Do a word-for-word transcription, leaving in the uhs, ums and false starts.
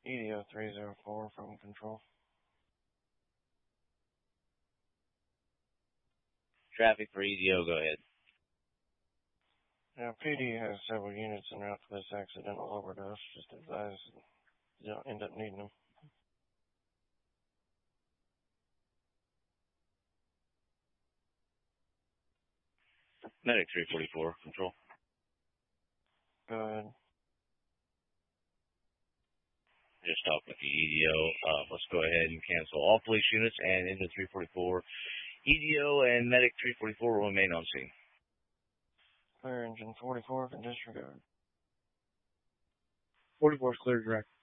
E D O three zero four from control. Traffic for E D O, go ahead. Yeah, P D has several units en route for this accidental overdose. Just advise you don't end up needing them. Medic three forty-four, control. Go ahead. Just talk with the E D O. Uh, let's go ahead and cancel all police units and into three forty-four. E D O and Medic three forty-four will remain on scene. Clear engine forty-four can disregard. forty-four is clear direct.